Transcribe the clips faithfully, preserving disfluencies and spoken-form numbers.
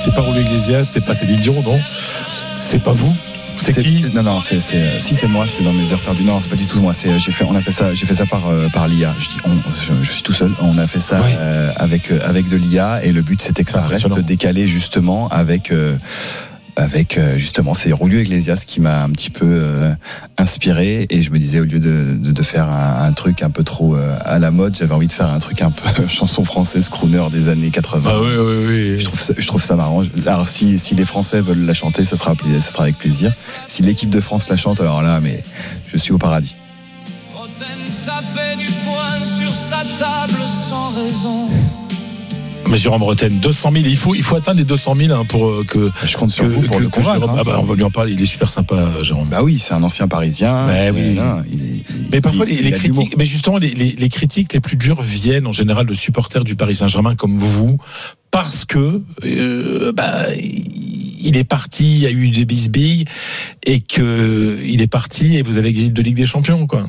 C'est pas Julio Iglesias, c'est pas Céline Dion, non? C'est pas vous? C'est, c'est qui? Non, non, c'est, c'est, si c'est moi, c'est dans mes heures perdues. Non, c'est pas du tout moi. C'est, j'ai fait, on a fait ça, j'ai fait ça par, euh, par l'I A. Je dis, on, je, je suis tout seul. On a fait ça ouais. euh, avec, euh, avec de l'I A et le but c'était que ça reste décalé justement avec. Euh, avec justement c'est Julio Iglesias qui m'a un petit peu euh, inspiré et je me disais au lieu de, de, de faire un, un truc un peu trop euh, à la mode, j'avais envie de faire un truc un peu chanson française crooner des années quatre-vingts. Ah oui, oui, oui. Je trouve ça, je trouve ça marrant. Alors si, si les Français veulent la chanter, ça sera, ça sera avec plaisir. Si l'équipe de France la chante, alors là, mais je suis au paradis. Roten tapait du poing sur sa table sans raison. Mais Jérôme Roten, deux cent mille, il faut, il faut atteindre les deux cent mille hein, pour que. Je compte sur que, vous pour que, le convaincre. Jérôme, hein. ah bah, on va lui en parler, il est super sympa, Jérôme. Bah oui, c'est un ancien Parisien. Bah oui. Non, il, il, mais parfois, il, les, les critiques, l'humour. mais justement, les, les, les critiques les plus dures viennent en général de supporters du Paris Saint-Germain comme vous, parce que euh, bah, il est parti, il y a eu des bisbilles, et que il est parti et vous avez gagné deux Ligues des Champions, quoi.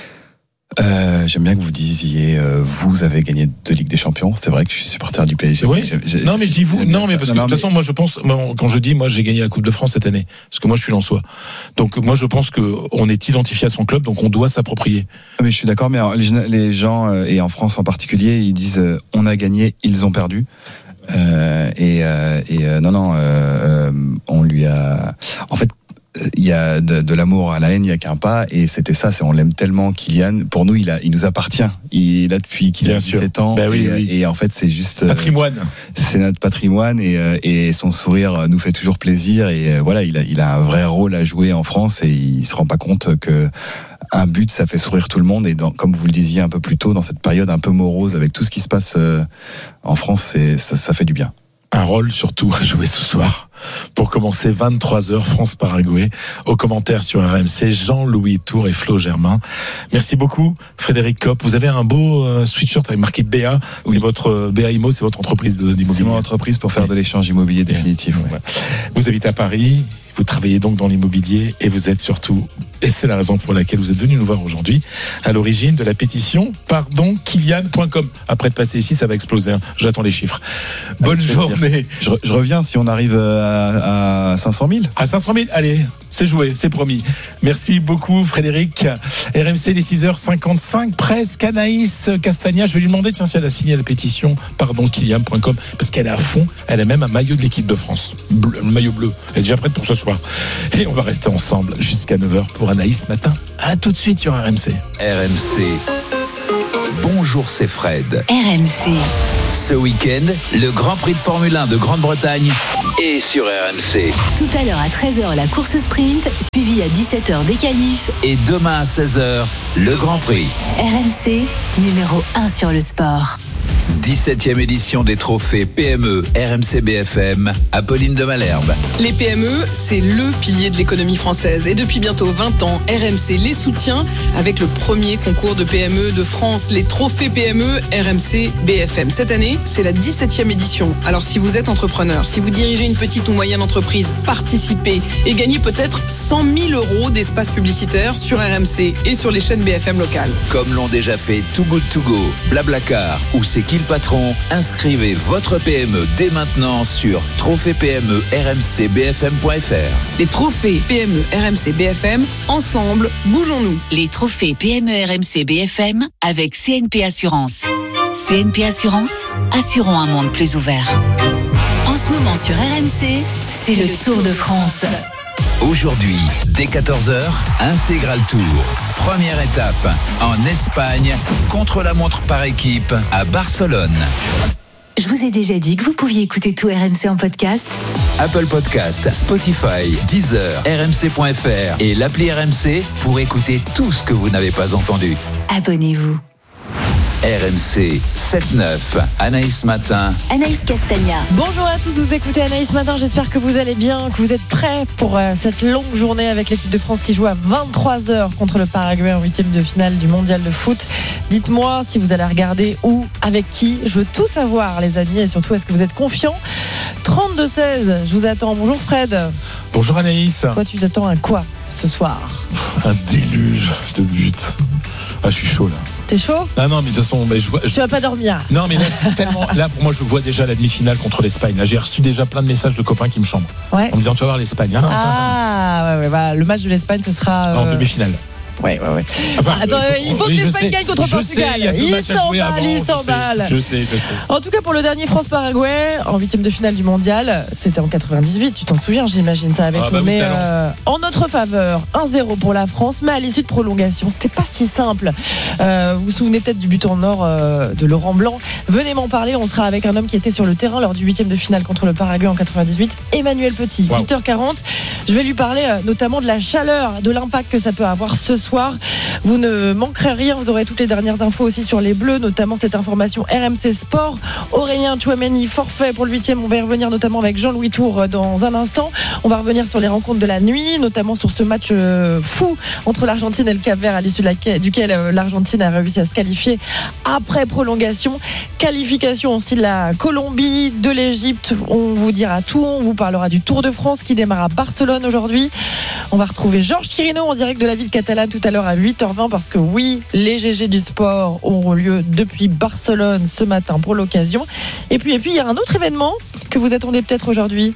Euh, j'aime bien que vous disiez euh, vous avez gagné deux Ligues des Champions. C'est vrai que je suis supporter du P S G. Oui. J'ai, j'ai, non mais je dis vous. Non mais parce que de toute façon moi je pense moi, quand je dis moi j'ai gagné la Coupe de France cette année parce que moi je suis lensois. Donc moi je pense que on est identifié à son club donc on doit s'approprier. Mais je suis d'accord. Mais alors, les, les gens euh, et en France en particulier ils disent euh, on a gagné, ils ont perdu. Euh, et euh, et euh, non non euh, on lui a en fait. Il y a de, de l'amour à la haine, il n'y a qu'un pas, et c'était ça, c'est on l'aime tellement, Kylian. Pour nous, il a, il nous appartient. Il est là depuis qu'il a dix-sept ans. Ben oui, et, oui. et en fait, c'est juste patrimoine. C'est notre patrimoine, et, et son sourire nous fait toujours plaisir. Et voilà, il a, il a un vrai rôle à jouer en France, et il se rend pas compte que un but, ça fait sourire tout le monde. Et dans, comme vous le disiez un peu plus tôt, dans cette période un peu morose, avec tout ce qui se passe en France, c'est, ça, ça fait du bien. Un rôle surtout à jouer ce soir. Pour commencer, vingt-trois heures, France-Paraguay. Aux commentaires sur R M C, Jean-Louis Tour et Flo Germain. Merci beaucoup, Frédéric Kopp. Vous avez un beau euh, sweatshirt avec marqué B A. Oui. C'est votre euh, B A Immo, c'est votre entreprise de, d'immobilier. C'est mon entreprise pour faire oui. de l'échange immobilier définitif. Ouais. Ouais. Vous habitez à Paris. Vous travaillez donc dans l'immobilier et vous êtes surtout, et c'est la raison pour laquelle vous êtes venu nous voir aujourd'hui, à l'origine de la pétition pardon Kylian point com. Après de passer ici, ça va exploser. Hein. J'attends les chiffres. Bonne ah, journée. Je, je reviens si on arrive à, à cinq cent mille. À cinq cent mille, allez, c'est joué, c'est promis. Merci beaucoup, Frédéric. R M C, les six heures cinquante-cinq, presque. Anaïs Castagna, je vais lui demander tiens, si elle a signé la pétition pardon Kylian point com, parce qu'elle est à fond. Elle a même un maillot de l'équipe de France, bleu, le maillot bleu. Elle est déjà prête pour ce soir. Et on va rester ensemble jusqu'à neuf heures pour Anaïs matin. À tout de suite sur R M C. R M C. Bonjour, c'est Fred. R M C. Ce week-end, le Grand Prix de Formule un de Grande-Bretagne est sur R M C. Tout à l'heure à treize heures, la course sprint, suivie à dix-sept heures des qualifs. Et demain à seize heures, le Grand Prix. R M C, numéro un sur le sport. dix-septième édition des trophées P M E R M C B F M, Apolline de Malherbe. Les P M E, c'est le pilier de l'économie française. Et depuis bientôt vingt ans, R M C les soutient avec le premier concours de P M E de France, les trophées P M E R M C B F M. Cette année, c'est la dix-septième édition. Alors si vous êtes entrepreneur, si vous dirigez une petite ou moyenne entreprise, participez et gagnez peut-être cent mille euros d'espace publicitaire sur R M C et sur les chaînes B F M locales. Comme l'ont déjà fait Too Good To Go, Blablacar ou C'est qui le patron, inscrivez votre P M E dès maintenant sur trophée P M E R M C B F M point F R. Les trophées P M E R M C B F M, ensemble, bougeons-nous. Les trophées P M E R M C B F M avec C N P Assurance. C N P Assurance, assurons un monde plus ouvert. En ce moment sur R M C, c'est le Tour de France. Aujourd'hui, dès quatorze heures, Intégral Tour. Première étape en Espagne, contre-la-montre par équipe à Barcelone. Je vous ai déjà dit que vous pouviez écouter tout R M C en podcast. Apple Podcast, Spotify, Deezer, R M C point F R et l'appli R M C pour écouter tout ce que vous n'avez pas entendu. Abonnez-vous. R M C sept neuf, Anaïs Matin. Anaïs Castagna. Bonjour à tous, vous écoutez Anaïs Matin, j'espère que vous allez bien, que vous êtes prêts pour euh, cette longue journée avec l'équipe de France qui joue à vingt-trois heures contre le Paraguay en huitième de finale du mondial de foot. Dites-moi si vous allez regarder où, avec qui, je veux tout savoir les amis et surtout est-ce que vous êtes confiants. Trente-deux seize, je vous attends. Bonjour Fred. Bonjour Anaïs. Toi tu t'attends à quoi ce soir? Un déluge de buts. Ah, je suis chaud là. T'es chaud? Ah non, mais de toute façon, mais je vois. Je... Tu vas pas dormir. Non, mais là, tellement. Là, pour moi, je vois déjà la demi-finale contre l'Espagne. Là, j'ai reçu déjà plein de messages de copains qui me chambrent. Ouais. En me disant, tu vas voir l'Espagne. Hein, ah, ouais, ouais, bah, le match de l'Espagne, ce sera. Euh... En demi-finale. Ouais, ouais, ouais. Enfin, Attends, euh, il faut oui, que l'Espagne gagne contre je Portugal. Sais, il y a deux il matchs à jouer avant, il s'emballe. Je sais, je sais. En tout cas, pour le dernier France-Paraguay, en huitième de finale du mondial, c'était en quatre-vingt-dix-huit. Tu t'en souviens, j'imagine, ça avait ah, nommé bah oui, euh, en notre faveur. un zéro pour la France, mais à l'issue de prolongation. C'était pas si simple. Euh, vous vous souvenez peut-être du but en or euh, de Laurent Blanc. Venez m'en parler. On sera avec un homme qui était sur le terrain lors du huitième de finale contre le Paraguay en quatre-vingt-dix-huit, Emmanuel Petit. Wow. huit heures quarante. Je vais lui parler euh, notamment de la chaleur, de l'impact que ça peut avoir ce soir. Vous ne manquerez rien, vous aurez toutes les dernières infos aussi sur les Bleus, notamment cette information R M C Sport. Aurélien Tchouameni, forfait pour le huitième. On va y revenir notamment avec Jean-Louis Tour dans un instant. On va revenir sur les rencontres de la nuit, notamment sur ce match fou entre l'Argentine et le Cap-Vert, à l'issue duquel l'Argentine a réussi à se qualifier après prolongation. Qualification aussi de la Colombie, de l'Égypte. On vous dira tout, on vous parlera du Tour de France qui démarre à Barcelone aujourd'hui. On va retrouver Georges Chirino en direct de la ville catalane tout à l'heure à huit heures vingt, parce que oui, les G G du sport auront lieu depuis Barcelone ce matin pour l'occasion. Et puis, et puis, il y a un autre événement que vous attendez peut-être aujourd'hui.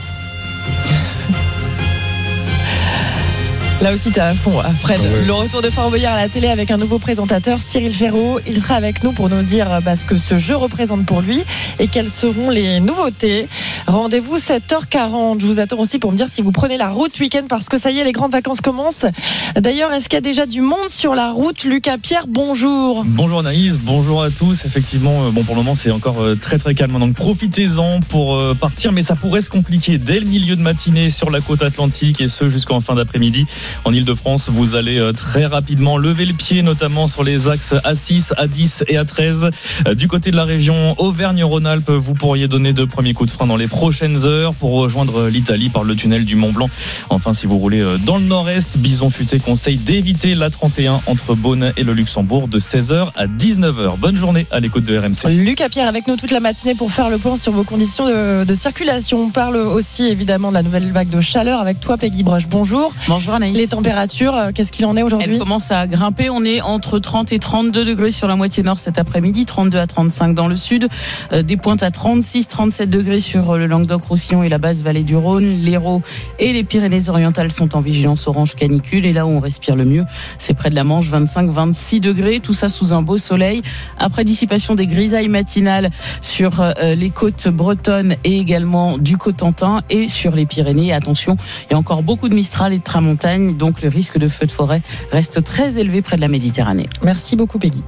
Là aussi, t'es à fond, Fred. Ouais. Le retour de Fort Boyard à la télé avec un nouveau présentateur, Cyril Ferraud. Il sera avec nous pour nous dire bah, ce que ce jeu représente pour lui et quelles seront les nouveautés. Rendez-vous sept heures quarante. Je vous attends aussi pour me dire si vous prenez la route ce week-end, parce que ça y est, les grandes vacances commencent. D'ailleurs, est-ce qu'il y a déjà du monde sur la route? Lucas Pierre, bonjour. Bonjour Anaïs, bonjour à tous. Effectivement, bon, pour le moment, c'est encore très très calme. Donc profitez-en pour partir, mais ça pourrait se compliquer dès le milieu de matinée sur la côte atlantique, et ce jusqu'en fin d'après-midi. En Ile-de-France, vous allez très rapidement lever le pied, notamment sur les axes A six, A dix et A treize. Du côté de la région Auvergne-Rhône-Alpes, vous pourriez donner de premiers coups de frein dans les prochaines heures pour rejoindre l'Italie par le tunnel du Mont-Blanc. Enfin, si vous roulez dans le nord-est, Bison Futé conseille d'éviter la trente et un entre Beaune et le Luxembourg de seize heures à dix-neuf heures. Bonne journée à l'écoute de R M C. Lucas Pierre avec nous toute la matinée pour faire le point sur vos conditions de, de circulation. On parle aussi évidemment de la nouvelle vague de chaleur avec toi, Peggy Broche. Bonjour. Bonjour Anaïs. Les températures, qu'est-ce qu'il en est aujourd'hui? Elle commence à grimper. On est entre trente et trente-deux degrés sur la moitié nord cet après-midi, trente-deux à trente-cinq dans le sud. Euh, des pointes à trente-six, trente-sept degrés sur le Languedoc-Roussillon et la basse vallée du Rhône. L'Hérault et les Pyrénées-Orientales sont en vigilance orange canicule. Et là où on respire le mieux, c'est près de la Manche, vingt-cinq, vingt-six degrés. Tout ça sous un beau soleil. Après dissipation des grisailles matinales sur euh, les côtes bretonnes et également du Cotentin et sur les Pyrénées. Attention, il y a encore beaucoup de Mistral et de Tramontagne, donc le risque de feux de forêt reste très élevé près de la Méditerranée. Merci beaucoup Peggy.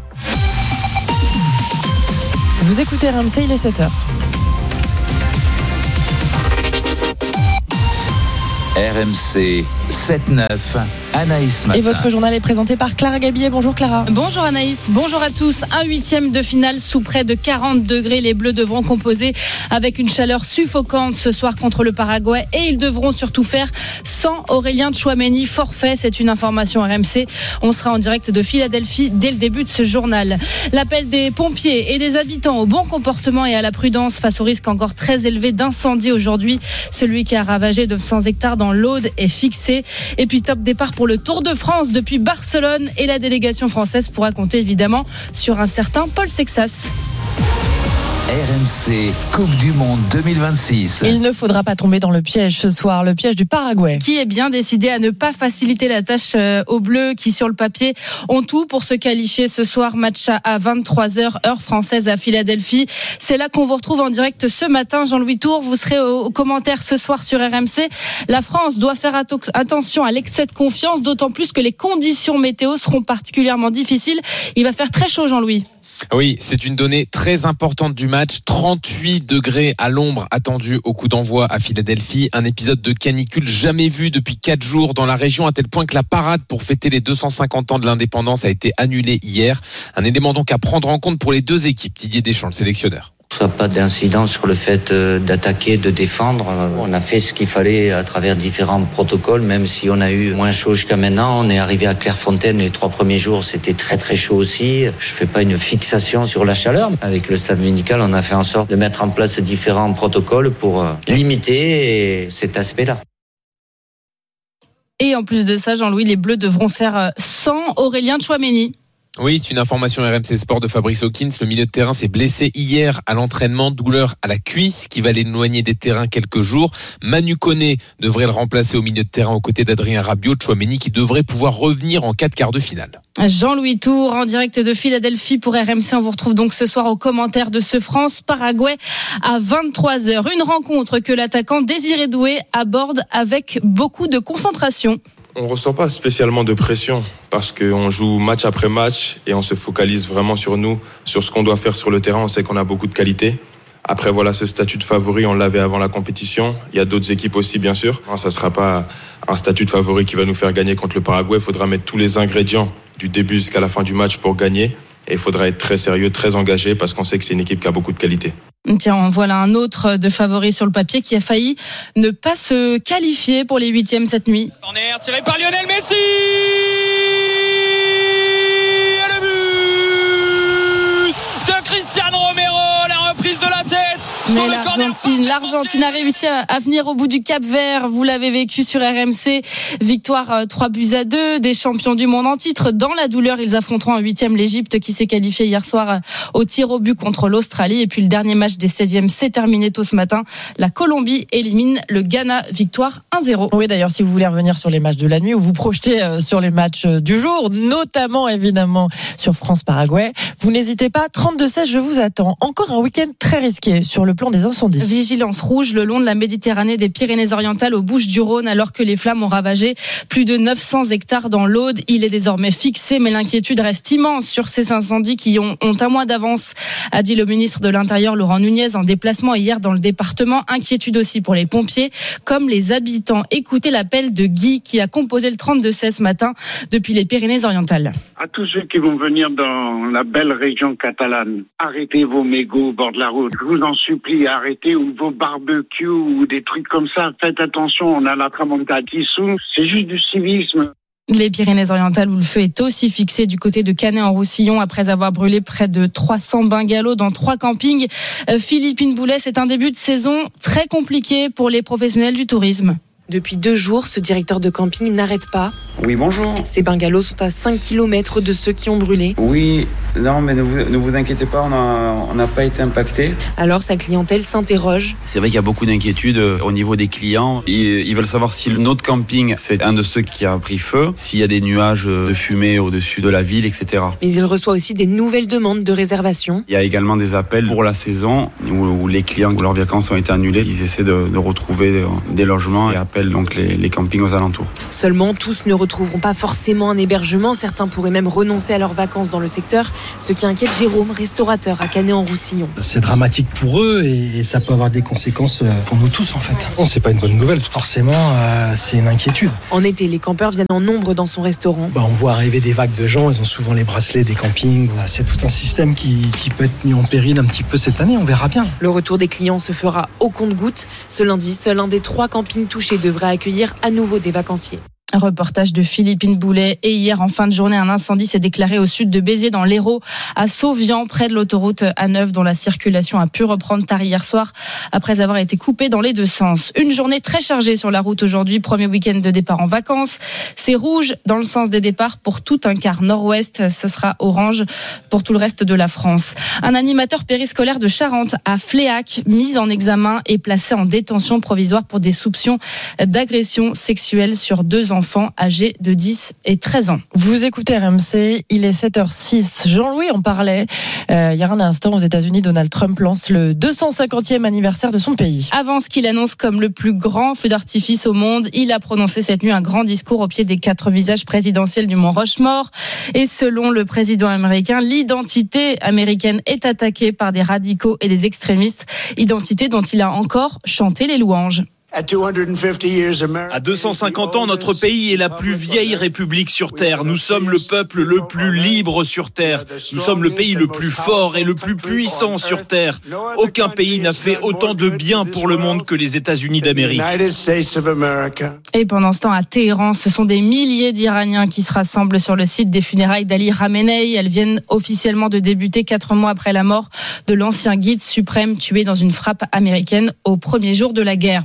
Vous écoutez R M C, il est sept heures. R M C sept neuf, Anaïs Matin. Et votre journal est présenté par Clara Gabillet. Bonjour Clara. Bonjour Anaïs, bonjour à tous. Un huitième de finale sous près de quarante degrés. Les Bleus devront composer avec une chaleur suffocante ce soir contre le Paraguay, et ils devront surtout faire sans Aurélien Tchouameni, forfait. C'est une information R M C. On sera en direct de Philadelphie dès le début de ce journal. L'appel des pompiers et des habitants au bon comportement et à la prudence face au risque encore très élevé d'incendie aujourd'hui. Celui qui a ravagé deux cents hectares dans l'Aude est fixé. Et puis top départ pour le Tour de France depuis Barcelone, et la délégation française pourra compter évidemment sur un certain Paul Sexas. R M C Coupe du Monde deux mille vingt-six. Il ne faudra pas tomber dans le piège ce soir, le piège du Paraguay. Qui est bien décidé à ne pas faciliter la tâche aux Bleus, qui sur le papier ont tout pour se qualifier ce soir. Match à vingt-trois heures, heure française à Philadelphie. C'est là qu'on vous retrouve en direct ce matin. Jean-Louis Tour, vous serez aux commentaires ce soir sur R M C. La France doit faire attention à l'excès de confiance, d'autant plus que les conditions météo seront particulièrement difficiles. Il va faire très chaud, Jean-Louis. Oui, c'est une donnée très importante du match. trente-huit degrés à l'ombre attendus au coup d'envoi à Philadelphie. Un épisode de canicule jamais vu depuis quatre jours dans la région, à tel point que la parade pour fêter les deux cent cinquante ans de l'indépendance a été annulée hier. Un élément donc à prendre en compte pour les deux équipes. Didier Deschamps, le sélectionneur. Soit pas d'incident sur le fait d'attaquer, de défendre. On a fait ce qu'il fallait à travers différents protocoles, même si on a eu moins chaud jusqu'à maintenant. On est arrivé à Clairefontaine, les trois premiers jours, c'était très très chaud aussi. Je fais pas une fixation sur la chaleur. Avec le staff médical, on a fait en sorte de mettre en place différents protocoles pour limiter cet aspect-là. Et en plus de ça, Jean-Louis, les Bleus devront faire sans Aurélien Tchouameni. Oui, c'est une information R M C Sport de Fabrice Hawkins. Le milieu de terrain s'est blessé hier à l'entraînement, douleur à la cuisse qui va l'éloigner des terrains quelques jours. Manu Koné devrait le remplacer au milieu de terrain aux côtés d'Adrien Rabiot, Tchouaméni qui devrait pouvoir revenir en cas de quart de finale. Jean-Louis Tour en direct de Philadelphie pour R M C. On vous retrouve donc ce soir au commentaire de ce France-Paraguay à vingt-trois heures. Une rencontre que l'attaquant Désiré Doué aborde avec beaucoup de concentration. On ne ressent pas spécialement de pression parce qu'on joue match après match et on se focalise vraiment sur nous, sur ce qu'on doit faire sur le terrain. On sait qu'on a beaucoup de qualité. Après, voilà, ce statut de favori, on l'avait avant la compétition. Il y a d'autres équipes aussi, bien sûr. Ça ne sera pas un statut de favori qui va nous faire gagner contre le Paraguay. Il faudra mettre tous les ingrédients du début jusqu'à la fin du match pour gagner. Et il faudra être très sérieux, très engagé parce qu'on sait que c'est une équipe qui a beaucoup de qualité. Tiens, voilà un autre de favoris sur le papier qui a failli ne pas se qualifier pour les huitièmes cette nuit. Corner tiré par Lionel Messi. Et le but de Cristiano Romero, la reprise de la tête. Mais l'Argentine, l'Argentine a réussi à, à venir au bout du Cap-Vert. Vous l'avez vécu sur R M C. Victoire trois buts à deux des champions du monde en titre. Dans la douleur, ils affronteront en huitième l'Égypte qui s'est qualifiée hier soir au tir au but contre l'Australie. Et puis le dernier match des seizièmes s'est terminé tôt ce matin. La Colombie élimine le Ghana. Victoire un zéro. Oui, d'ailleurs, si vous voulez revenir sur les matchs de la nuit ou vous projeter sur les matchs du jour, notamment évidemment sur France-Paraguay, vous n'hésitez pas. trente-deux seize, je vous attends. Encore un week-end très risqué sur le plan des incendies. Vigilance rouge le long de la Méditerranée des Pyrénées-Orientales aux Bouches-du-Rhône alors que les flammes ont ravagé plus de neuf cents hectares dans l'Aude. Il est désormais fixé, mais l'inquiétude reste immense sur ces incendies qui ont, ont un mois d'avance, a dit le ministre de l'Intérieur Laurent Nunez en déplacement hier dans le département. Inquiétude aussi pour les pompiers comme les habitants. Écoutez l'appel de Guy qui a composé le trente-deux seize ce matin depuis les Pyrénées-Orientales. À tous ceux qui vont venir dans la belle région catalane, arrêtez vos mégots au bord de la route. Je vous en supplie, arrêtez ou vos barbecues ou des trucs comme ça. Faites attention, on a la tramontane qui sous. C'est juste du civisme. Les Pyrénées-Orientales où le feu est aussi fixé du côté de Canet-en-Roussillon après avoir brûlé près de trois cents bungalows dans trois campings. Euh, Philippe Inboulet, c'est un début de saison très compliqué pour les professionnels du tourisme. Depuis deux jours, ce directeur de camping n'arrête pas. Oui, bonjour. Ces bungalows sont à cinq kilomètres de ceux qui ont brûlé. Oui, non, mais ne vous, ne vous inquiétez pas, on n'a pas été impacté. Alors sa clientèle s'interroge. C'est vrai qu'il y a beaucoup d'inquiétudes au niveau des clients. Ils, ils veulent savoir si notre camping, c'est un de ceux qui a pris feu, s'il y a des nuages de fumée au-dessus de la ville, et cetera. Mais il reçoit aussi des nouvelles demandes de réservation. Il y a également des appels pour la saison où, où les clients, où leurs vacances ont été annulées, ils essaient de, de retrouver des, des logements et appellent donc les, les campings aux alentours. Seulement, tous ne retrouveront pas forcément un hébergement. Certains pourraient même renoncer à leurs vacances dans le secteur, ce qui inquiète Jérôme, restaurateur à Canet-en-Roussillon. C'est dramatique pour eux et ça peut avoir des conséquences pour nous tous en fait. Bon, c'est pas une bonne nouvelle, forcément, euh, c'est une inquiétude. En été, les campeurs viennent en nombre dans son restaurant. Bah, on voit arriver des vagues de gens, ils ont souvent les bracelets des campings. C'est tout un système qui, qui peut être mis en péril un petit peu cette année, on verra bien. Le retour des clients se fera au compte-gouttes. Ce lundi, seul un des trois campings touchés devrait accueillir à nouveau des vacanciers. Un reportage de Philippe Inboulet. Et hier, en fin de journée, un incendie s'est déclaré au sud de Béziers, dans l'Hérault, à Sauvian, près de l'autoroute A neuf, dont la circulation a pu reprendre tard hier soir, après avoir été coupée dans les deux sens. Une journée très chargée sur la route aujourd'hui, premier week-end de départ en vacances. C'est rouge dans le sens des départs pour tout un quart nord-ouest. Ce sera orange pour tout le reste de la France. Un animateur périscolaire de Charente à Fléac, mis en examen et placé en détention provisoire pour des soupçons d'agression sexuelle sur deux enfants. enfants âgés de dix et treize ans. Vous écoutez R M C, il est sept heures six. Jean-Louis en parlait euh, il y a un instant. Aux États-Unis, Donald Trump lance le deux cent cinquantième anniversaire de son pays. Avant ce qu'il annonce comme le plus grand feu d'artifice au monde, il a prononcé cette nuit un grand discours au pied des quatre visages présidentiels du Mont Rushmore. Et selon le président américain, l'identité américaine est attaquée par des radicaux et des extrémistes, identité dont il a encore chanté les louanges. À deux cent cinquante ans, notre pays est la plus vieille république sur Terre. Nous sommes le peuple le plus libre sur Terre. Nous sommes le pays le plus fort et le plus puissant sur Terre. Aucun pays n'a fait autant de bien pour le monde que les États-Unis d'Amérique. Et pendant ce temps, à Téhéran, ce sont des milliers d'Iraniens qui se rassemblent sur le site des funérailles d'Ali Khamenei. Elles viennent officiellement de débuter quatre mois après la mort de l'ancien guide suprême tué dans une frappe américaine au premier jour de la guerre.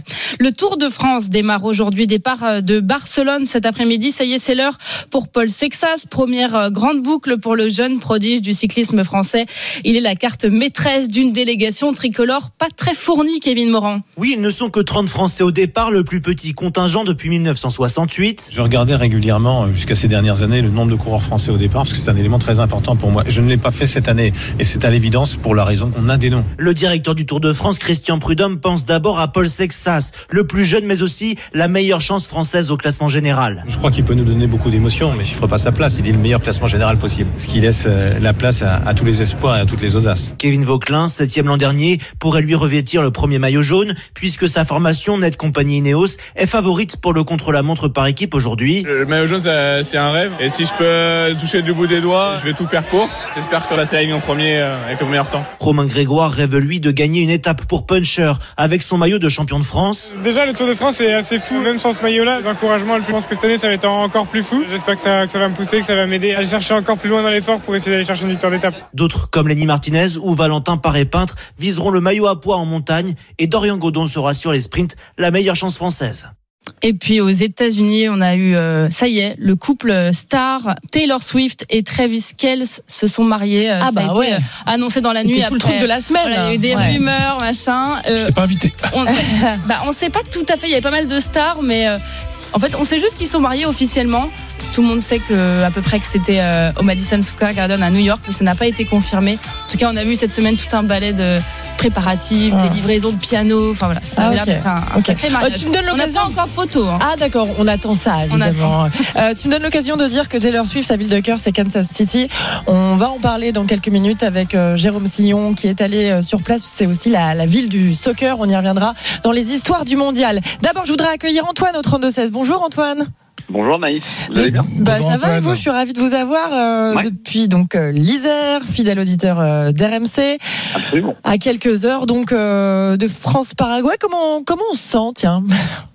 Le Tour de France démarre aujourd'hui, départ de Barcelone cet après-midi. Ça y est, c'est l'heure pour Paul Sexas. Première grande boucle pour le jeune prodige du cyclisme français. Il est la carte maîtresse d'une délégation tricolore pas très fournie, Kevin Morand. Oui, ils ne sont que trente Français au départ, le plus petit contingent depuis dix-neuf cent soixante-huit. Je regardais régulièrement, jusqu'à ces dernières années, le nombre de coureurs français au départ, parce que c'est un élément très important pour moi. Je ne l'ai pas fait cette année, et c'est à l'évidence pour la raison qu'on a des noms. Le directeur du Tour de France, Christian Prudhomme, pense d'abord à Paul Sexas, le plus jeune, mais aussi la meilleure chance française au classement général. Je crois qu'il peut nous donner beaucoup d'émotions, mais je ne ferai pas sa place. Il dit le meilleur classement général possible, ce qui laisse la place à, à tous les espoirs et à toutes les audaces. Kevin Vauquelin, septième l'an dernier, pourrait lui revêtir le premier maillot jaune, puisque sa formation Net Compagnie Ineos est favorite pour le contre-la-montre par équipe aujourd'hui. Le maillot jaune, c'est un rêve, et si je peux le toucher du bout des doigts, je vais tout faire pour. J'espère que là, ça aille en premier avec le meilleur temps. Romain Grégoire rêve lui de gagner une étape pour Puncher avec son maillot de champion de France. Déjà, le Tour de France est assez fou, même sans ce maillot-là. Les encouragements, je pense que cette année, ça va être encore plus fou. J'espère que ça, que ça va me pousser, que ça va m'aider à aller chercher encore plus loin dans l'effort pour essayer d'aller chercher une victoire d'étape. D'autres, comme Lenny Martinez ou Valentin Paré-Peintre, viseront le maillot à pois en montagne, et Dorian Godon sera sur les sprints la meilleure chance française. Et puis aux États-Unis, on a eu, euh, ça y est, le couple star Taylor Swift et Travis Kelce se sont mariés. Ah ça bah a été ouais. annoncé dans la C'était nuit. tout après. le truc de la semaine. Voilà, il y a eu des ouais. rumeurs, machin. Euh, Je t'ai pas invité. On, bah, on sait pas tout à fait. Il y avait pas mal de stars, mais euh, en fait, on sait juste qu'ils sont mariés officiellement. Tout le monde sait que à peu près que c'était euh, au Madison Square Garden à New York, mais ça n'a pas été confirmé. En tout cas, on a vu cette semaine tout un ballet de préparatifs, ah. des livraisons de piano. Enfin voilà, ça ah, avait okay. l'air d'être un, un okay. sacré mariage. Euh, tu me donnes l'occasion. On n'a pas encore de photos. Hein. Ah d'accord, on attend ça évidemment. Euh, tu me donnes l'occasion de dire que Taylor Swift, sa ville de cœur, c'est Kansas City. On va en parler dans quelques minutes avec euh, Jérôme Sillon qui est allé euh, sur place. C'est aussi la, la ville du soccer. On y reviendra dans les histoires du mondial. D'abord, je voudrais accueillir Antoine au trente-deux seize. Bonjour Antoine. Bonjour Naïs, vous allez bien? Bah, ça va et vous? Je suis ravie de vous avoir euh, ouais. depuis donc euh, l'Isère, fidèle auditeur euh, d'R M C. Absolument. À quelques heures donc euh, de France-Paraguay. Comment comment on se sent, tiens?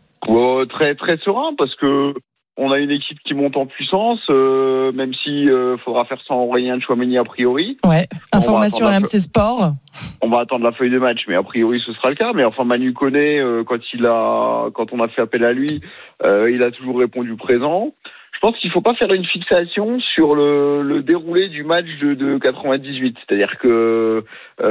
Oh, très très serein parce que on a une équipe qui monte en puissance, euh, même si euh, faudra faire sans Aurélien Tchouameni a priori. Ouais. Information R M C Sport. On va attendre la feuille de match, mais a priori ce sera le cas. Mais enfin Manu Koné, euh, quand il a, quand on a fait appel à lui, euh, il a toujours répondu présent. Je pense qu'il faut pas faire une fixation sur le, le déroulé du match de, de quatre-vingt-dix-huit. C'est-à-dire que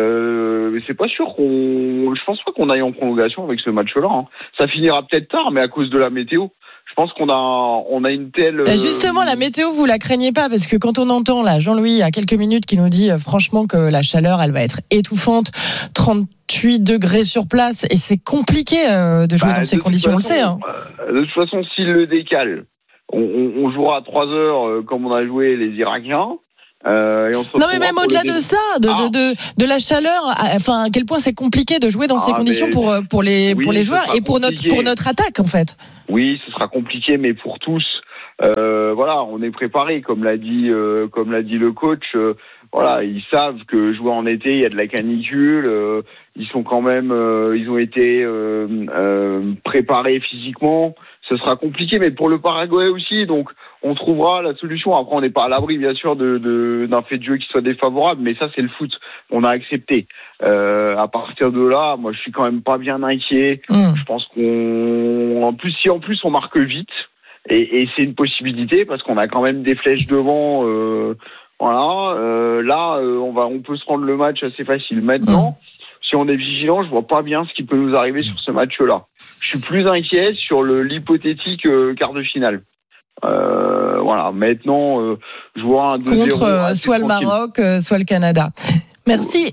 euh, c'est pas sûr qu'on, je pense pas qu'on aille en prolongation avec ce match-là. Hein. Ça finira peut-être tard, mais à cause de la météo. Je pense qu'on a, on a une telle. Bah justement, la météo, vous la craignez pas parce que quand on entend là Jean-Louis il y a quelques minutes qui nous dit euh, franchement que la chaleur, elle va être étouffante, trente-huit degrés sur place et c'est compliqué euh, de jouer bah, dans ces conditions, façon, on le sait. Hein. De toute façon, s'il le décale, on, on, on jouera à trois heures euh, comme on a joué les Irakiens. Euh, et on se non mais même au-delà de ça, de, ah. de, de, de la chaleur, enfin à quel point c'est compliqué de jouer dans ah, ces conditions pour, pour les, oui, pour les joueurs et pour notre, pour notre attaque en fait. Oui, ce sera compliqué, mais pour tous, euh, voilà, on est préparé, comme l'a dit, euh, comme l'a dit le coach. Euh, voilà, ils savent que jouer en été, il y a de la canicule. Euh, ils sont quand même, euh, ils ont été euh, euh, préparés physiquement. Ce sera compliqué, mais pour le Paraguay aussi, donc on trouvera la solution. Après, on n'est pas à l'abri, bien sûr, de, de, d'un fait de jeu qui soit défavorable, mais ça, c'est le foot. On a accepté. Euh, à partir de là, moi, je suis quand même pas bien inquiet. Mmh. Je pense qu'on, en plus, si en plus on marque vite, et, et c'est une possibilité parce qu'on a quand même des flèches devant. Euh, voilà. Euh, là, euh, on va, on peut se rendre le match assez facile. Maintenant. Mmh. Si on est vigilant, je vois pas bien ce qui peut nous arriver sur ce match-là. Je suis plus inquiet sur le, l'hypothétique euh, quart de finale. Euh, voilà. Maintenant, euh, je vois un deux zéro contre euh, soit tranquille. Le Maroc, euh, soit le Canada. Merci.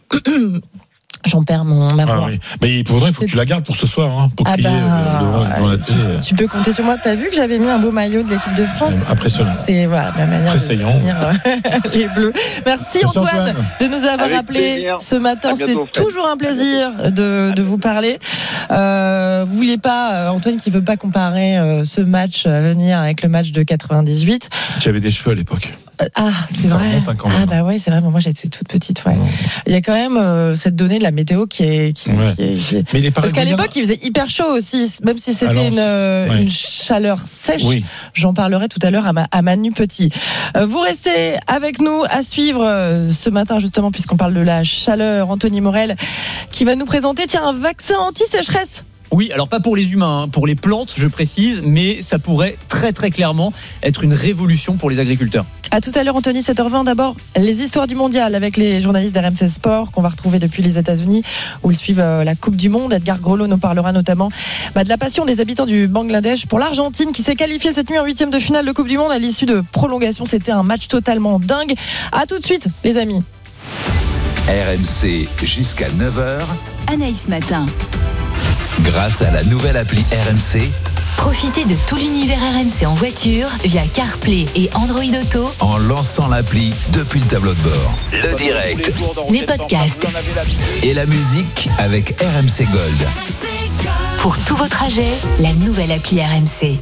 J'en perds mon ma voix. Ah oui. Mais pourtant, il faut que tu la gardes pour ce soir, hein, pour ah crier bah, devant, devant la télé. Tu, tu peux compter sur moi. T'as vu que j'avais mis un beau maillot de l'équipe de France. Impressionnant. C'est voilà ma manière Impressionnant. de finir les Bleus. Merci, Merci Antoine, Antoine de nous avoir Avec appelé plaisir. Ce matin. C'est toujours un plaisir de, de vous parler. Euh, vous vouliez pas Antoine qui veut pas comparer euh, ce match à venir avec le match de quatre-vingt-dix-huit. Tu avais des cheveux à l'époque. Euh, ah, c'est ça vrai. Ah bah ouais, c'est vrai. Moi, j'étais toute petite. Ouais. Il y a quand même euh, cette donnée de la météo qui est. Qui, ouais. qui est, qui est... Mais les Parce qu'à l'époque, il faisait hyper chaud aussi, même si c'était une, ouais. une chaleur sèche. Oui. J'en parlerai tout à l'heure à, ma, à Manu Petit. Euh, vous restez avec nous à suivre euh, ce matin justement, puisqu'on parle de la chaleur. Anthony Morel qui va nous présenter tiens un vaccin anti-sécheresse. Oui, alors pas pour les humains, hein, pour les plantes, je précise, mais ça pourrait très très clairement être une révolution pour les agriculteurs. À tout à l'heure, Anthony, sept heures vingt. D'abord, les histoires du mondial avec les journalistes d'R M C Sport qu'on va retrouver depuis les États-Unis où ils suivent la Coupe du Monde. Edgar Grolot nous parlera notamment bah, de la passion des habitants du Bangladesh pour l'Argentine qui s'est qualifiée cette nuit en huitième de finale de Coupe du Monde à l'issue de prolongation. C'était un match totalement dingue. À tout de suite, les amis. R M C jusqu'à neuf heures. Anaïs Matin. Grâce à la nouvelle appli R M C, profitez de tout l'univers R M C en voiture via CarPlay et Android Auto en lançant l'appli depuis le tableau de bord. Le direct, les podcasts et la musique avec R M C Gold. Pour tous vos trajets, la nouvelle appli R M C.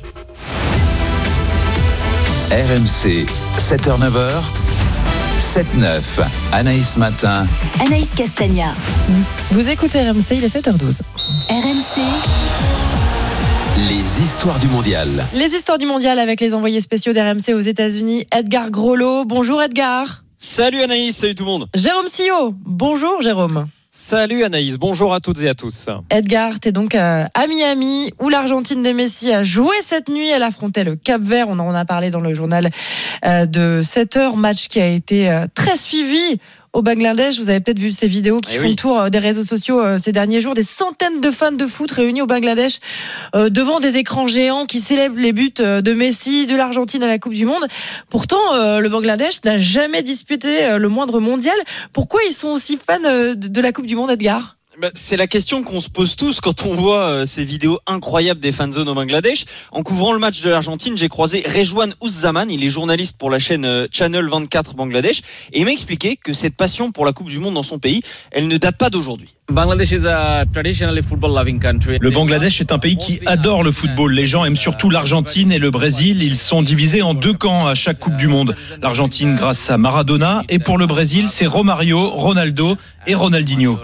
R M C, sept heures neuf heures. sept neuf, Anaïs Matin. Anaïs Castagna. Vous écoutez R M C, il est sept heures douze. R M C. Les histoires du mondial. Les histoires du mondial avec les envoyés spéciaux d'R M C aux États-Unis, Edgar Grolot. Bonjour Edgar. Salut Anaïs, salut tout le monde. Jérôme Sillot. Bonjour Jérôme. Salut Anaïs, bonjour à toutes et à tous. Edgar, t'es donc à Miami où l'Argentine de Messi a joué cette nuit. Elle affrontait le Cap-Vert. On en a parlé dans le journal de sept heures. Match qui a été très suivi au Bangladesh. Vous avez peut-être vu ces vidéos qui eh font oui. tour des réseaux sociaux ces derniers jours. Des centaines de fans de foot réunis au Bangladesh devant des écrans géants qui célèbrent les buts de Messi, de l'Argentine à la Coupe du Monde. Pourtant, le Bangladesh n'a jamais disputé le moindre mondial. Pourquoi ils sont aussi fans de la Coupe du Monde, Edgar ? C'est la question qu'on se pose tous quand on voit ces vidéos incroyables des fanzones au Bangladesh. En couvrant le match de l'Argentine, j'ai croisé Rejwan Uzzaman, il est journaliste pour la chaîne Channel vingt-quatre Bangladesh, et il m'a expliqué que cette passion pour la Coupe du Monde dans son pays, elle ne date pas d'aujourd'hui. Le Bangladesh est un pays qui adore le football. Les gens aiment surtout l'Argentine et le Brésil. Ils sont divisés en deux camps à chaque Coupe du Monde. L'Argentine grâce à Maradona et pour le Brésil, c'est Romario, Ronaldo et Ronaldinho.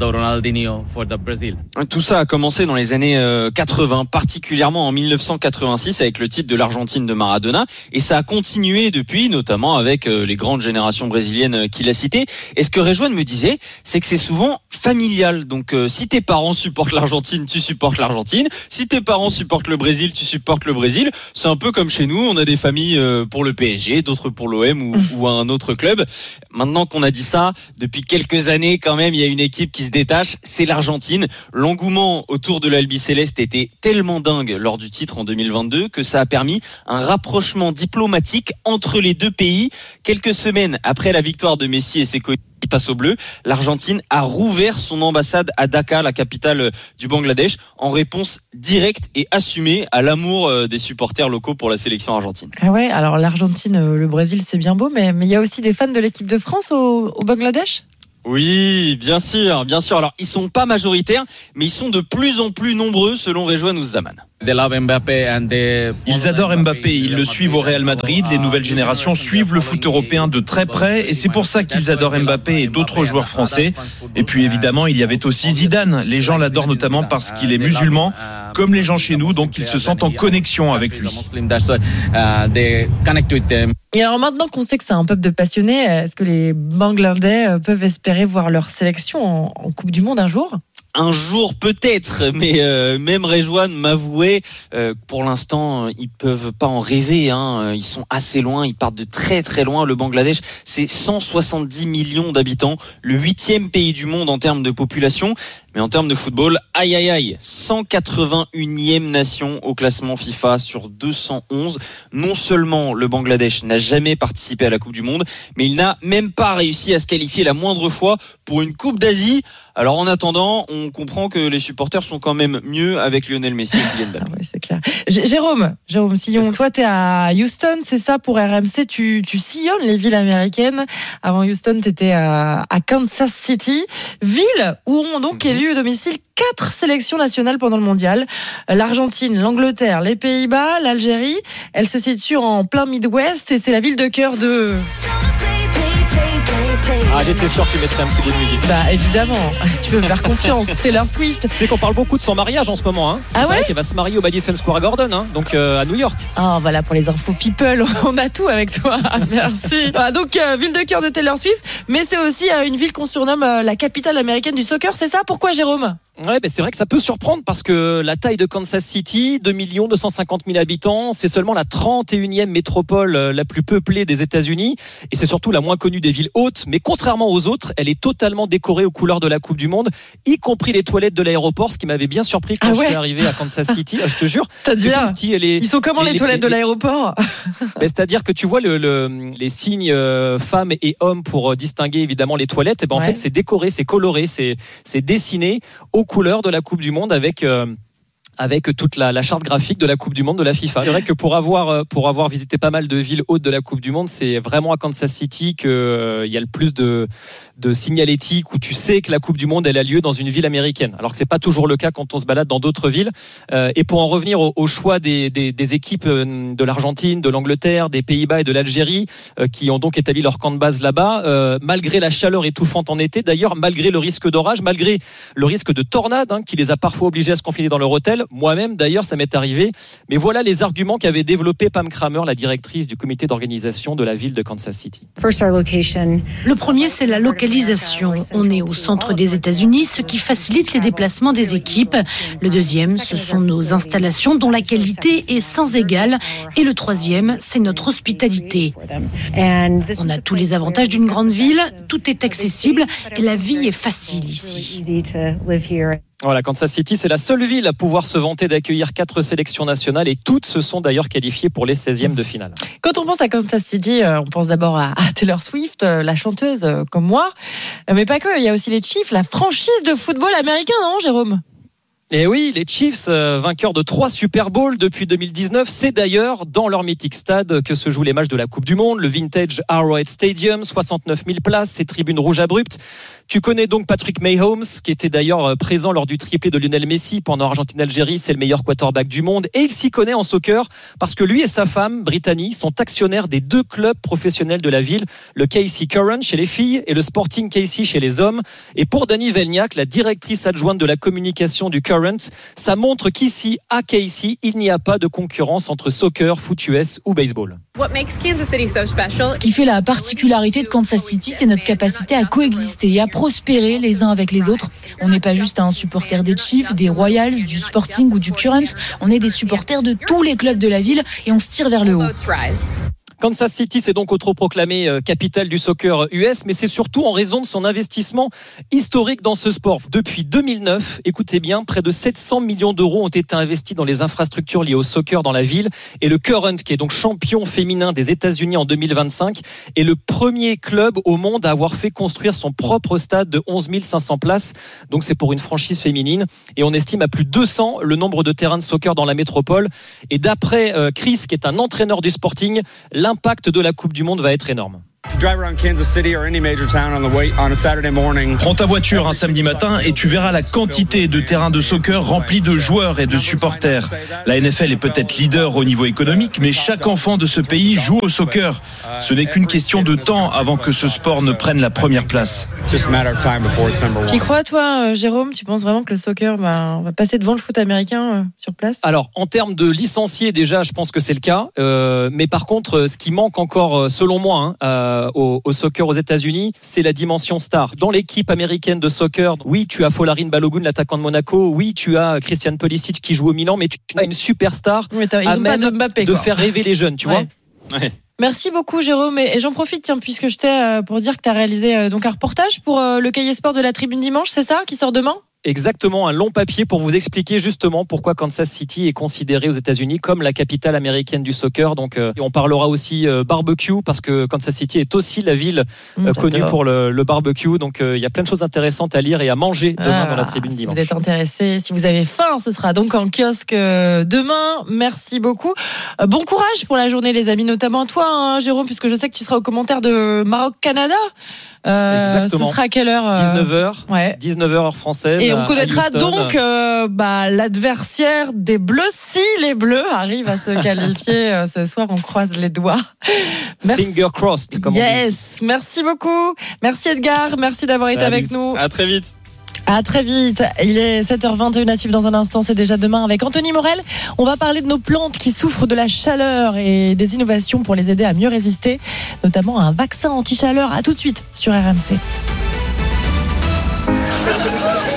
Tout ça a commencé dans les années quatre-vingts, particulièrement en dix-neuf cent quatre-vingt-six avec le titre de l'Argentine de Maradona, et ça a continué depuis, notamment avec les grandes générations brésiliennes qu'il a citées. Et ce que Rejwan me disait, c'est que c'est souvent familial. Donc euh, si tes parents supportent l'Argentine, tu supportes l'Argentine. Si tes parents supportent le Brésil, tu supportes le Brésil. C'est un peu comme chez nous, on a des familles euh, pour le P S G, d'autres pour l'O M ou, ou un autre club. Maintenant qu'on a dit ça, depuis quelques années quand même, il y a une équipe qui se détache, c'est l'Argentine. L'engouement autour de l'Albiceleste était tellement dingue lors du titre en deux mille vingt-deux que ça a permis un rapprochement diplomatique entre les deux pays. Quelques semaines après la victoire de Messi et ses coéquipiers passe au bleu, l'Argentine a rouvert son ambassade à Dhaka, la capitale du Bangladesh, en réponse directe et assumée à l'amour des supporters locaux pour la sélection argentine. Ah ouais, alors l'Argentine, le Brésil, c'est bien beau, mais mais il y a aussi des fans de l'équipe de France au, au Bangladesh ? Oui, bien sûr, bien sûr. Alors, ils sont pas majoritaires, mais ils sont de plus en plus nombreux, selon Rejwan Uzzaman. Ils adorent Mbappé, ils le suivent au Real Madrid. Les nouvelles générations suivent le foot européen de très près et c'est pour ça qu'ils adorent Mbappé et d'autres joueurs français. Et puis évidemment, il y et aussi Zidane. Les gens l'adorent notamment parce qu'il est musulman, comme les gens chez nous, donc ils se sentent en connexion avec lui. Et alors maintenant qu'on sait que c'est un peuple de passionnés, est-ce que les Bangladais peuvent espérer voir leur sélection en, en Coupe du Monde un jour ? Un jour peut-être, mais euh, même Rejwan m'avouait, euh, pour l'instant, ils peuvent pas en rêver. Hein. Ils sont assez loin, ils partent de très très loin. Le Bangladesh, c'est cent soixante-dix millions d'habitants, le huitième pays du monde en termes de population. Mais en termes de football, aïe aïe aïe, cent quatre-vingt-unième nation au classement FIFA sur deux cent onze. Non seulement le Bangladesh n'a jamais participé à la Coupe du Monde, mais il n'a même pas réussi à se qualifier la moindre fois pour une Coupe d'Asie. Alors en attendant, on comprend que les supporters sont quand même mieux avec Lionel Messi et Kylian Mbappé. Ah ouais, c'est clair. J- Jérôme, Jérôme Sillon, toi t'es à Houston, c'est ça pour R M C, tu, tu sillonnes les villes américaines. Avant Houston, t'étais à, à Kansas City, ville où ont donc élu au domicile quatre sélections nationales pendant le mondial. L'Argentine, l'Angleterre, les Pays-Bas, l'Algérie. Elle se situe en plein Midwest et c'est la ville de cœur de... Ah, j'étais sûr que tu mettrais un petit bout de musique. Bah évidemment, tu peux me faire confiance. Taylor Swift. Tu sais qu'on parle beaucoup de son mariage en ce moment. Hein. Ah ouais, qu'elle va se marier au Madison Square Garden, hein, donc euh, à New York. Ah voilà pour les infos people, on a tout avec toi. Merci. Ah, donc euh, ville de cœur de Taylor Swift, mais c'est aussi euh, une ville qu'on surnomme euh, la capitale américaine du soccer. C'est ça ? Pourquoi, Jérôme ? Ouais, ben c'est vrai que ça peut surprendre parce que la taille de Kansas City, deux millions deux cent cinquante mille habitants, c'est seulement la trente et unième métropole la plus peuplée des États-Unis et c'est surtout la moins connue des villes hautes. Mais contrairement aux autres, elle est totalement décorée aux couleurs de la Coupe du Monde, y compris les toilettes de l'aéroport, ce qui m'avait bien surpris quand ah ouais. je suis arrivé à Kansas City. Je te jure. C'est-à-dire, tu sais, les, ils sont comment les, les toilettes les, de l'aéroport? Ben, c'est-à-dire que tu vois le, le, les signes euh, femmes et hommes pour distinguer évidemment les toilettes. Et ben en ouais. fait, c'est décoré, c'est coloré, c'est, c'est dessiné aux couleurs de la Coupe du Monde avec euh, avec toute la, la charte graphique de la Coupe du Monde de la FIFA. C'est vrai que pour avoir pour avoir visité pas mal de villes hautes de la Coupe du Monde, c'est vraiment à Kansas City que euh, il y a le plus de de signalétique où tu sais que la Coupe du Monde elle a lieu dans une ville américaine. Alors que c'est pas toujours le cas quand on se balade dans d'autres villes. Euh, et pour en revenir au, au choix des, des des équipes de l'Argentine, de l'Angleterre, des Pays-Bas et de l'Algérie euh, qui ont donc établi leur camp de base là-bas, euh, malgré la chaleur étouffante en été, d'ailleurs malgré le risque d'orage, malgré le risque de tornade hein, qui les a parfois obligés à se confiner dans leur hôtel. Moi-même, d'ailleurs, ça m'est arrivé. Mais voilà les arguments qu'avait développé Pam Kramer, la directrice du comité d'organisation de la ville de Kansas City. Le premier, c'est la localisation. On est au centre des États-Unis, ce qui facilite les déplacements des équipes. Le deuxième, ce sont nos installations dont la qualité est sans égale. Et le troisième, c'est notre hospitalité. On a tous les avantages d'une grande ville, tout est accessible et la vie est facile ici. Voilà, Kansas City, c'est la seule ville à pouvoir se vanter d'accueillir quatre sélections nationales et toutes se sont d'ailleurs qualifiées pour les seizièmes de finale. Quand on pense à Kansas City, on pense d'abord à, à Taylor Swift, la chanteuse comme moi, mais pas que, il y a aussi les Chiefs, la franchise de football américain, non Jérôme ? Et oui, les Chiefs, euh, vainqueurs de trois Super Bowls depuis deux mille dix-neuf, c'est d'ailleurs dans leur mythique stade que se jouent les matchs de la Coupe du Monde, le vintage Arrowhead Stadium, soixante-neuf mille places, ses tribunes rouges abruptes. Tu connais donc Patrick Mahomes, qui était d'ailleurs présent lors du triplé de Lionel Messi pendant Argentine-Algérie, c'est le meilleur quarterback du monde. Et il s'y connaît en soccer parce que lui et sa femme, Brittany, sont actionnaires des deux clubs professionnels de la ville, le K C Current chez les filles et le Sporting K C chez les hommes. Et pour Dani Velniak, la directrice adjointe de la communication du Current, ça montre qu'ici, à K C, il n'y a pas de concurrence entre soccer, foot U S ou baseball. Ce qui fait la particularité de Kansas City, c'est notre capacité à coexister et à prospérer les uns avec les autres. On n'est pas juste un supporter des Chiefs, des Royals, du Sporting ou du Current. On est des supporters de tous les clubs de la ville et on se tire vers le haut. Kansas City s'est donc autoproclamée euh, capitale du soccer U S, mais c'est surtout en raison de son investissement historique dans ce sport. Depuis deux mille neuf, écoutez bien, près de sept cents millions d'euros ont été investis dans les infrastructures liées au soccer dans la ville. Et le Current, qui est donc champion féminin des États-Unis en deux mille vingt-cinq, est le premier club au monde à avoir fait construire son propre stade de onze mille cinq cents places. Donc c'est pour une franchise féminine. Et on estime à plus de deux cents le nombre de terrains de soccer dans la métropole. Et d'après euh, Chris, qui est un entraîneur du Sporting, l'impact de la Coupe du Monde va être énorme. Prends ta voiture un samedi matin et tu verras la quantité de terrains de soccer remplis de joueurs et de supporters. La N F L est peut-être leader au niveau économique, mais chaque enfant de ce pays joue au soccer. Ce n'est qu'une question de temps avant que ce sport ne prenne la première place. Tu y crois, toi, Jérôme? Tu penses vraiment que le soccer va, va passer devant le foot américain euh, sur place? Alors, en termes de licenciés, déjà, je pense que c'est le cas. Euh, mais par contre, ce qui manque encore, selon moi, hein, euh, Au, au soccer aux États-Unis, c'est la dimension star. Dans l'équipe américaine de soccer, oui, tu as Folarin Balogun, l'attaquant de Monaco. Oui, tu as Christian Pulisic qui joue au Milan, mais tu as une superstar à même de, Mbappé, de faire rêver les jeunes, tu ouais. vois. Ouais. Merci beaucoup Jérôme, et j'en profite tiens, puisque je t'ai pour dire que tu as réalisé donc un reportage pour le Cahier Sport de la Tribune Dimanche, c'est ça, qui sort demain? Exactement, un long papier pour vous expliquer justement pourquoi Kansas City est considéré aux États-Unis comme la capitale américaine du soccer. Donc, euh, on parlera aussi euh, barbecue parce que Kansas City est aussi la ville euh, mmh, connue pour le, le barbecue. Donc, il euh, y a plein de choses intéressantes à lire et à manger demain ah, dans la Tribune Dimanche. Si vous êtes intéressé, si vous avez faim, ce sera donc en kiosque euh, demain. Merci beaucoup. Euh, bon courage pour la journée, les amis, notamment toi, hein, Jérôme, puisque je sais que tu seras au commentaire de Maroc-Canada. Euh, Exactement. Ce sera à quelle heure euh... dix-neuf heures. Ouais. dix-neuf heures heure française. Et on connaîtra donc euh, bah, l'adversaire des Bleus si les Bleus arrivent à se qualifier euh, ce soir. On croise les doigts. Merci. Finger crossed, comme yes. on dit. Yes. Merci beaucoup. Merci Edgar. Merci d'avoir Salut. été avec nous. À très vite. À très vite. Il est sept heures vingt et une à suivre dans un instant. C'est déjà demain avec Anthony Morel. On va parler de nos plantes qui souffrent de la chaleur et des innovations pour les aider à mieux résister, notamment un vaccin anti-chaleur. À tout de suite sur R M C.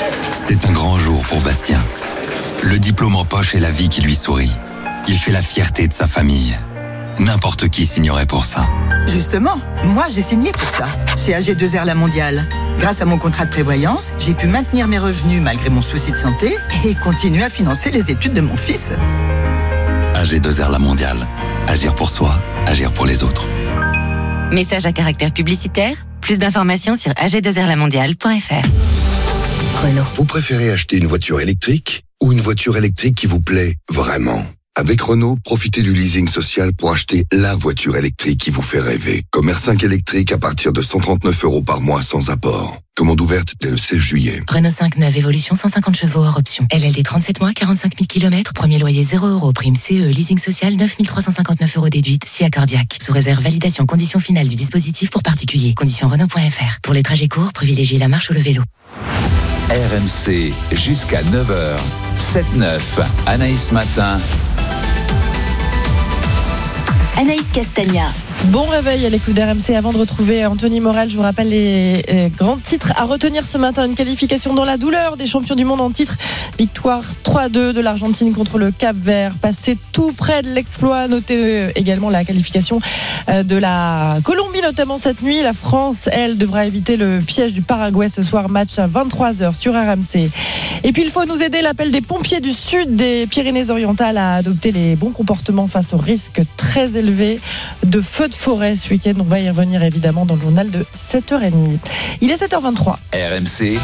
C'est un grand jour pour Bastien. Le diplôme en poche et la vie qui lui sourit. Il fait la fierté de sa famille. N'importe qui signerait pour ça. Justement, moi j'ai signé pour ça, chez A G deux R La Mondiale. Grâce à mon contrat de prévoyance, j'ai pu maintenir mes revenus malgré mon souci de santé et continuer à financer les études de mon fils. A G deux R La Mondiale. Agir pour soi, agir pour les autres. Message à caractère publicitaire. Plus d'informations sur a g deux r la mondiale point f r. Renault. Vous préférez acheter une voiture électrique ou une voiture électrique qui vous plaît vraiment ? Avec Renault, profitez du leasing social pour acheter la voiture électrique qui vous fait rêver. Comme R cinq électrique à partir de cent trente-neuf euros par mois sans apport. Commande ouverte dès le seize juillet. Renault cinq neuf Évolution cent cinquante chevaux hors option. L L D trente-sept mois, quarante-cinq mille kilomètres. Premier loyer zéro euros. Prime C E. Leasing social neuf mille trois cent cinquante-neuf euros déduite. Si accordiaque. Sous réserve validation conditions finales du dispositif pour particuliers. Conditions Renault point f r. Pour les trajets courts, privilégiez la marche ou le vélo. R M C jusqu'à neuf heures. sept neuf. Anaïs Matin. Anaïs Castagna. Bon réveil à l'écoute d'R M C. Avant de retrouver Anthony Morel, je vous rappelle les euh, grands titres à retenir ce matin. Une qualification dans la douleur des champions du monde en titre. Victoire trois à deux de l'Argentine contre le Cap-Vert. Passé tout près de l'exploit. Notez euh, également la qualification euh, de la Colombie, notamment cette nuit. La France, elle, devra éviter le piège du Paraguay ce soir. Match à vingt-trois heures sur R M C. Et puis il faut nous aider. L'appel des pompiers du sud des Pyrénées-Orientales à adopter les bons comportements face au risque très élevé de feu de forêt ce week-end. On va y revenir évidemment dans le journal de sept heures trente. Il est sept heures vingt-trois. R M C.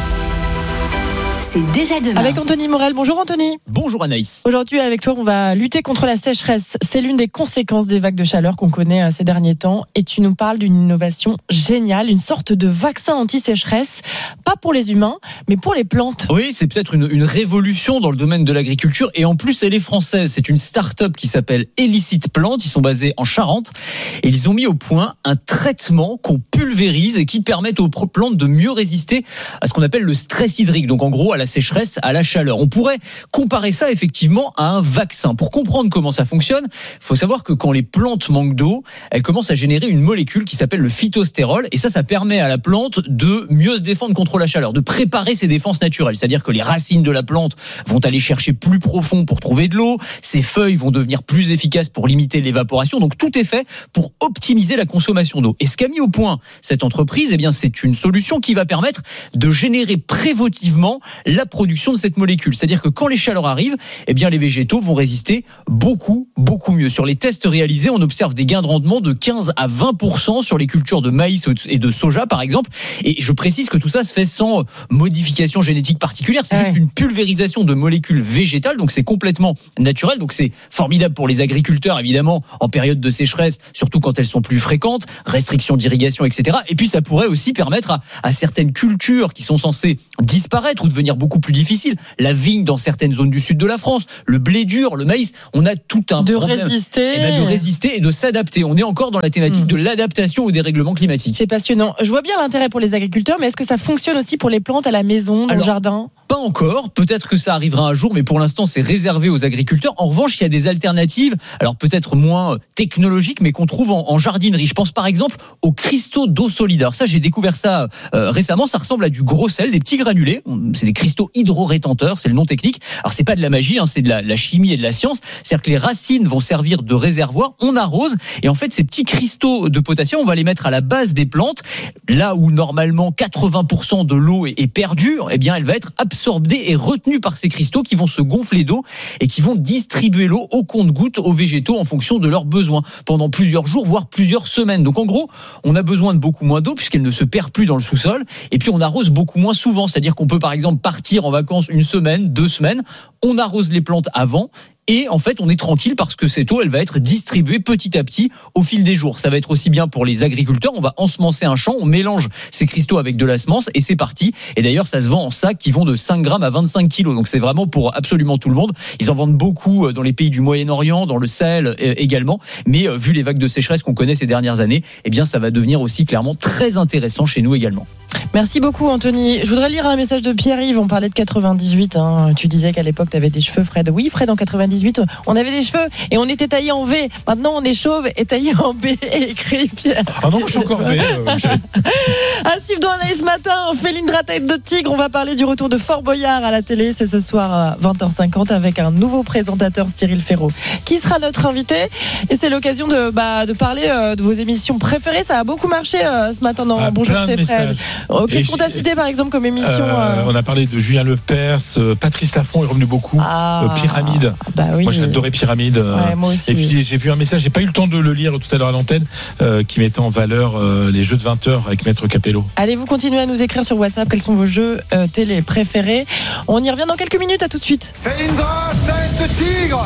C'est déjà demain. Avec Anthony Morel. Bonjour Anthony. Bonjour Anaïs. Aujourd'hui avec toi, on va lutter contre la sécheresse. C'est l'une des conséquences des vagues de chaleur qu'on connaît ces derniers temps. Et tu nous parles d'une innovation géniale, une sorte de vaccin anti-sécheresse, pas pour les humains, mais pour les plantes. Oui, c'est peut-être une, une révolution dans le domaine de l'agriculture. Et en plus, elle est française. C'est une start-up qui s'appelle Elicit Plantes. Ils sont basés en Charente. Et ils ont mis au point un traitement qu'on pulvérise et qui permet aux plantes de mieux résister à ce qu'on appelle le stress hydrique. Donc en gros, à la sécheresse, à la chaleur. On pourrait comparer ça effectivement à un vaccin. Pour comprendre comment ça fonctionne, il faut savoir que quand les plantes manquent d'eau, elles commencent à générer une molécule qui s'appelle le phytostérol. Et ça, ça permet à la plante de mieux se défendre contre la chaleur, de préparer ses défenses naturelles. C'est-à-dire que les racines de la plante vont aller chercher plus profond pour trouver de l'eau. Ses feuilles vont devenir plus efficaces pour limiter l'évaporation. Donc tout est fait pour optimiser la consommation d'eau. Et ce qu'a mis au point cette entreprise, eh bien, c'est une solution qui va permettre de générer préventivement la production de cette molécule. C'est-à-dire que quand les chaleurs arrivent, eh bien, les végétaux vont résister beaucoup, beaucoup mieux. Sur les tests réalisés, on observe des gains de rendement de quinze à vingt pour cent sur les cultures de maïs et de soja, par exemple. Et je précise que tout ça se fait sans modification génétique particulière. C'est ouais. juste une pulvérisation de molécules végétales. Donc, c'est complètement naturel. Donc, c'est formidable pour les agriculteurs, évidemment, en période de sécheresse, surtout quand elles sont plus fréquentes, restrictions d'irrigation, et cetera. Et puis, ça pourrait aussi permettre à, à certaines cultures qui sont censées disparaître ou devenir beaucoup plus difficiles, la vigne dans certaines zones du sud de la France, le blé dur, le maïs, on a tout un de problème. Résister. Eh ben, de résister et de s'adapter. On est encore dans la thématique mmh. de l'adaptation au dérèglement climatique. C'est passionnant. Je vois bien l'intérêt pour les agriculteurs, mais est-ce que ça fonctionne aussi pour les plantes à la maison, dans Alors, le jardin ? Pas encore. Peut-être que ça arrivera un jour, mais pour l'instant, c'est réservé aux agriculteurs. En revanche, il y a des alternatives, alors peut-être moins technologiques, mais qu'on trouve en, en jardinerie. Je pense par exemple aux cristaux d'eau solide. Alors ça, j'ai découvert ça euh, récemment. Ça ressemble à du gros sel, des petits granulés. C'est des cristaux hydro-rétenteurs, c'est le nom technique. Alors c'est pas de la magie, hein, c'est de la, la chimie et de la science. C'est-à-dire que les racines vont servir de réservoir. On arrose et en fait, ces petits cristaux de potassium, on va les mettre à la base des plantes. Là où normalement quatre-vingts pour cent de l'eau est, est perdue, eh bien, elle va être absorbée et retenue par ces cristaux qui vont se gonfler d'eau et qui vont distribuer l'eau au compte-gouttes aux végétaux en fonction de leurs besoins pendant plusieurs jours, voire plusieurs semaines. Donc en gros, on a besoin de beaucoup moins d'eau puisqu'elle ne se perd plus dans le sous-sol. Et puis on arrose beaucoup moins souvent. C'est-à-dire qu'on peut par exemple partir en vacances une semaine, deux semaines. On arrose les plantes avant. Et en fait, on est tranquille parce que cette eau, elle va être distribuée petit à petit au fil des jours. Ça va être aussi bien pour les agriculteurs. On va ensemencer un champ, on mélange ces cristaux avec de la semence et c'est parti. Et d'ailleurs, ça se vend en sacs qui vont de cinq grammes à vingt-cinq kilos. Donc c'est vraiment pour absolument tout le monde. Ils en vendent beaucoup dans les pays du Moyen-Orient, dans le Sahel également. Mais vu les vagues de sécheresse qu'on connaît ces dernières années, eh bien, ça va devenir aussi clairement très intéressant chez nous également. Merci beaucoup, Anthony. Je voudrais lire un message de Pierre-Yves. On parlait de quatre-vingt-dix-huit. Hein. Tu disais qu'à l'époque, tu avais des cheveux, Fred. Oui, Fred, en quatre-vingt-dix-huit. quatre-vingt-dix-huit, on avait des cheveux et on était taillé en V. Maintenant, on est chauve et taillé en B, écrit Pierre. Ah non, je suis encore V. Euh, à suivre dans Anaïs Matin, Félindra tête de tigre. On va parler du retour de Fort Boyard à la télé. C'est ce soir à vingt heures cinquante avec un nouveau présentateur, Cyril Ferraud, qui sera notre invité. Et c'est l'occasion de, bah, de parler euh, de vos émissions préférées. Ça a beaucoup marché euh, ce matin dans ah, Bonjour, c'est Fred. Oh, Qu'est-ce qu'on t'a cité par exemple comme émission euh, euh... On a parlé de Julien Lepers, euh, Patrice Laffont est revenu beaucoup. Ah, euh, Pyramide. Bah oui. Moi j'adorais Pyramide. Euh, ouais, moi aussi. Et puis j'ai vu un message, j'ai pas eu le temps de le lire tout à l'heure à l'antenne, euh, qui mettait en valeur euh, les jeux de vingt heures avec Maître Capello. Allez, vous continuez à nous écrire sur WhatsApp quels sont vos jeux euh, télé préférés. On y revient dans quelques minutes, à tout de suite. Félindra tête de tigre.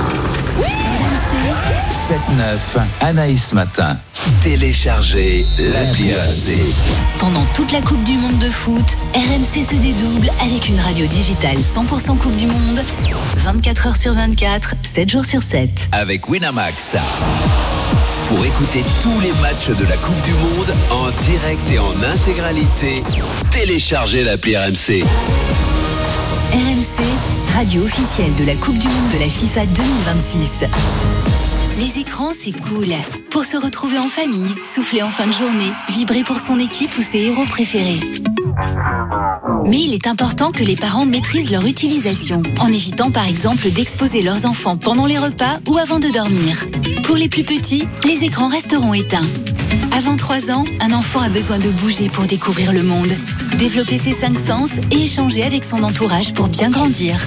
sept neuf, Anaïs Matin. Téléchargez l'appli R M C. Pendant toute la Coupe du Monde de foot, R M C se dédouble avec une radio digitale cent pour cent Coupe du Monde, vingt-quatre heures sur vingt-quatre, sept jours sur sept. Avec Winamax. Pour écouter tous les matchs de la Coupe du Monde en direct et en intégralité, téléchargez l'appli R M C. R M C, radio officielle de la Coupe du Monde de la FIFA deux mille vingt-six. Les écrans, c'est cool. Pour se retrouver en famille, souffler en fin de journée, vibrer pour son équipe ou ses héros préférés. Mais il est important que les parents maîtrisent leur utilisation, en évitant par exemple d'exposer leurs enfants pendant les repas ou avant de dormir. Pour les plus petits, les écrans resteront éteints. Avant trois ans, un enfant a besoin de bouger pour découvrir le monde, développer ses cinq sens et échanger avec son entourage pour bien grandir.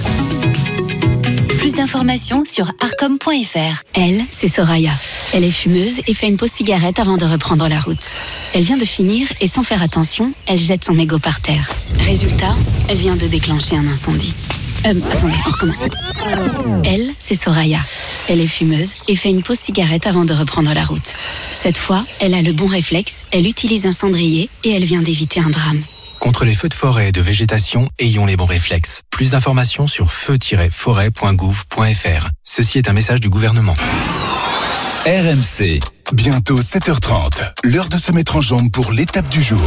Plus d'informations sur arcom point f r. Elle, c'est Soraya. Elle est fumeuse et fait une pause cigarette avant de reprendre la route. Elle vient de finir et sans faire attention, elle jette son mégot par terre. Résultat, elle vient de déclencher un incendie. Euh, attendez, on recommence. Elle, c'est Soraya. Elle est fumeuse et fait une pause cigarette avant de reprendre la route. Cette fois, elle a le bon réflexe, elle utilise un cendrier et elle vient d'éviter un drame. Contre les feux de forêt et de végétation, ayons les bons réflexes. Plus d'informations sur feu tiret forêt point gouv point f r. Ceci est un message du gouvernement. R M C. Bientôt sept heures trente. L'heure de se mettre en jambe pour l'étape du jour.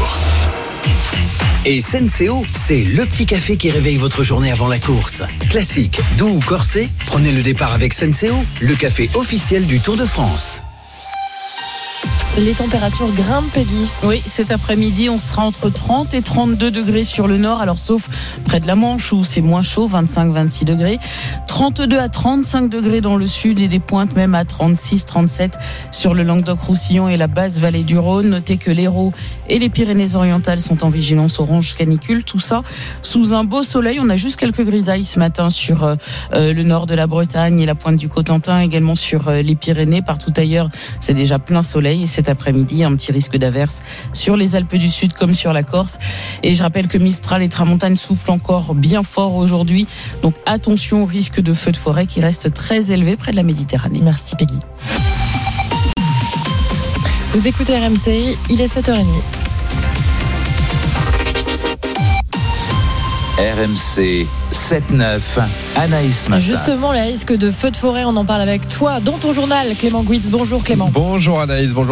Et Senseo, c'est le petit café qui réveille votre journée avant la course. Classique, doux ou corsé, prenez le départ avec Senseo, le café officiel du Tour de France. Les températures grimpent, Peggy. Oui, cet après-midi, on sera entre trente et trente-deux degrés sur le nord, alors sauf près de la Manche où c'est moins chaud, vingt-cinq à vingt-six degrés. trente-deux à trente-cinq degrés dans le sud et des pointes même à trente-six à trente-sept sur le Languedoc-Roussillon et la basse vallée du Rhône. Notez que l'Hérault et les Pyrénées-Orientales sont en vigilance orange canicule. Tout ça sous un beau soleil. On a juste quelques grisailles ce matin sur euh, le nord de la Bretagne et la pointe du Cotentin, également sur euh, les Pyrénées. Partout ailleurs, c'est déjà plein soleil. Et cet après-midi, un petit risque d'averse sur les Alpes du Sud comme sur la Corse. Et je rappelle que Mistral et Tramontane soufflent encore bien fort aujourd'hui. Donc attention au risque de feux de forêt qui reste très élevé près de la Méditerranée. Merci Peggy. Vous écoutez R M C, il est sept heures trente. R M C sept neuf, Anaïs Matin. Justement, les risques de feux de forêt, on en parle avec toi dans ton journal, Clément Guitz. Bonjour Clément. Bonjour Anaïs, bonjour.